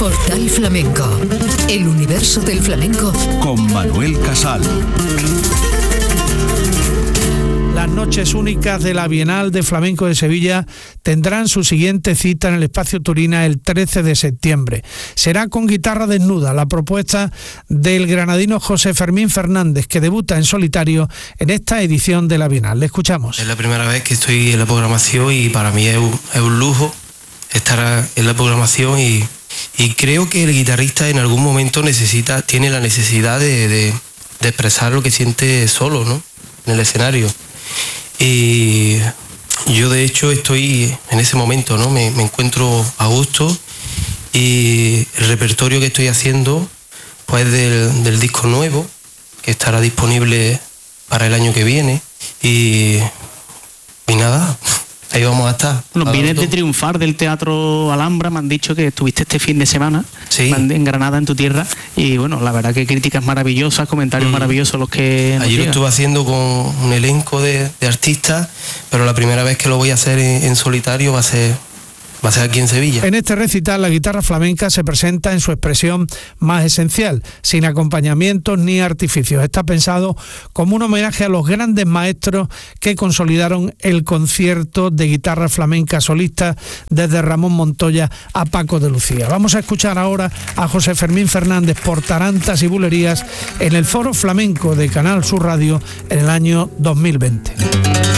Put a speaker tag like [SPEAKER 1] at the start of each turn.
[SPEAKER 1] Portal Flamenco, el universo del flamenco
[SPEAKER 2] con Manuel Casal.
[SPEAKER 3] Las noches únicas de la Bienal de Flamenco de Sevilla tendrán su siguiente cita en el Espacio Turina el 13 de septiembre. Será con guitarra desnuda, la propuesta del granadino José Fermín Fernández, que debuta en solitario en esta edición de la Bienal. Le escuchamos.
[SPEAKER 4] Es la primera vez que estoy en la programación y para mí es un lujo estar en la programación y creo que el guitarrista en algún momento tiene la necesidad de expresar lo que siente solo, ¿no?, en el escenario. Y yo de hecho estoy en ese momento, ¿no? Me encuentro a gusto y el repertorio que estoy haciendo pues del disco nuevo, que estará disponible para el año que viene y nada, ahí vamos a estar.
[SPEAKER 5] Bueno, vienes de triunfar del Teatro Alhambra, me han dicho que estuviste este fin de semana, sí, en Granada, en tu tierra, y bueno, la verdad que críticas maravillosas, comentarios maravillosos los que nos
[SPEAKER 4] allí
[SPEAKER 5] llegan.
[SPEAKER 4] Lo estuve haciendo con un elenco de artistas, pero la primera vez que lo voy a hacer en solitario va a ser aquí en Sevilla.
[SPEAKER 3] En este recital la guitarra flamenca se presenta en su expresión más esencial, sin acompañamientos ni artificios. Está pensado como un homenaje a los grandes maestros que consolidaron el concierto de guitarra flamenca solista desde Ramón Montoya a Paco de Lucía. Vamos a escuchar ahora a José Fermín Fernández por Tarantas y Bulerías en el Foro Flamenco de Canal Sur Radio en el año 2020.